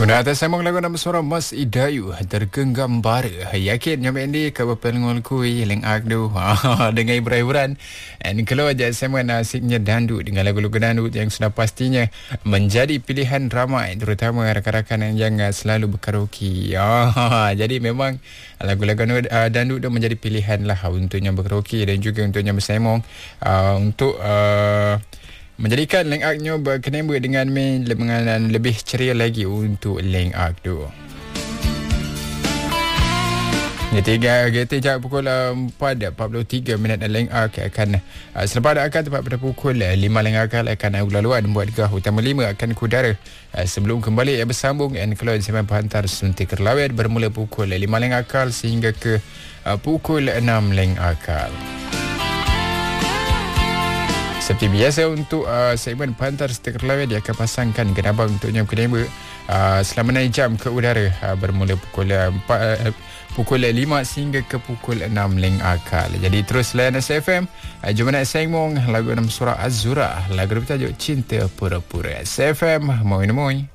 Sudah atas sambung lagu nama suara Mas Idayu tergenggam bara. Yakin nyampe ini kabar ngol kui leng agdu dengan hiburan. Dan kalau aja saya asiknya dandut dengan lagu-lagu dandut yang sudah pastinya menjadi pilihan ramai, terutama rakan-rakan yang selalu berkaraoke. Jadi memang lagu-lagu dandut itu menjadi pilihan lah untuknya berkaraoke dan juga untuknya bersemong untuk menjadikan Leng Ak nyo berkenembut dengan mengenal lebih ceria lagi untuk Leng Ak tu. Ketiga pukul 4.43 minit Leng Ak akan selepas akan tepat pada pukul 5 Leng Ak akan laluan buat gah utama 5 akan kudara sebelum kembali bersambung and kalau sampai hantar suntik kerlawet bermula pukul 5 Leng Ak sehingga ke pukul 6 Leng Ak. Seperti biasa untuk segmen Pantar Stiker Lawet dia akan pasangkan genabang untuknya berkenembut selama 6 jam ke udara bermula pukul 5 sehingga ke pukul 6 Leng Akal. Jadi terus layan SFM. Jom nak sengmong lagu nama surah Az-Zura, lagu bertajuk Cinta Pura-Pura. SFM, moi.